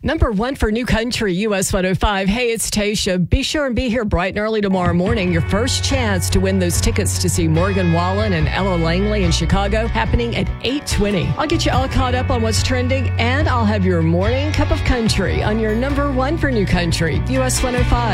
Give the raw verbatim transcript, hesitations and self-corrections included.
Number one for New Country, U S one oh five. Hey, it's Tasha. Be sure and be here bright and early tomorrow morning. Your first chance to win those tickets to see Morgan Wallen and Ella Langley in Chicago happening at eight twenty. I'll get you all caught up on what's trending, and I'll have your morning cup of country on your number one for New Country, U S one oh five.